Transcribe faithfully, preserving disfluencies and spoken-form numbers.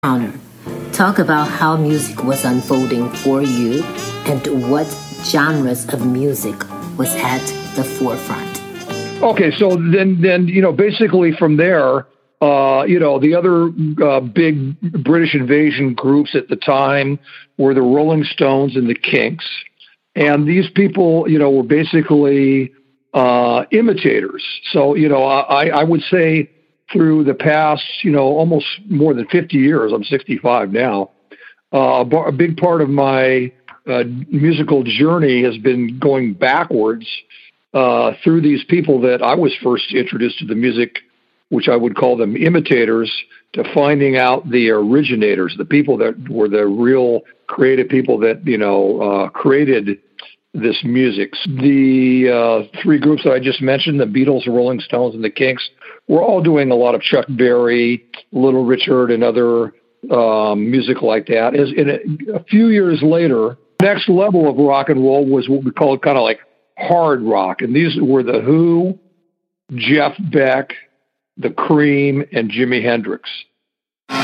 Towner. Talk about how music was unfolding for you and what genres of music was at the forefront. Okay, so then, then you know, basically from there, uh, you know, the other uh, big British invasion groups at the time were the Rolling Stones and the Kinks. And these people, you know, were basically uh, imitators. So, you know, I, I would say through the past, you know, almost more than fifty years, I'm sixty-five now, uh, a big part of my uh, musical journey has been going backwards uh, through these people that I was first introduced to the music, which I would call them imitators, to finding out the originators, the people that were the real creative people that, you know, uh, created this music. The uh, three groups that I just mentioned, the Beatles, the Rolling Stones, and the Kinks, were all doing a lot of Chuck Berry, Little Richard, and other um, music like that. As in a, a few years later, the next level of rock and roll was what we call kind of like hard rock. And these were the Who, Jeff Beck, the Cream, and Jimi Hendrix.